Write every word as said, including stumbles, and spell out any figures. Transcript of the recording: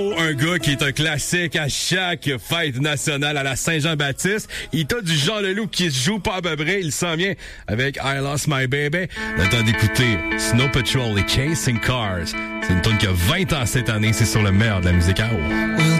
Un gars qui est un classique à chaque fête nationale à la Saint-Jean-Baptiste. Il t'a du Jean Leloup qui se joue pas à peu près. Il s'en vient avec I Lost My Baby. Le temps d'écouter Snow Patrol et Chasing Cars. C'est une tune qui a vingt ans cette année. C'est sur le meilleur de la musique à eau.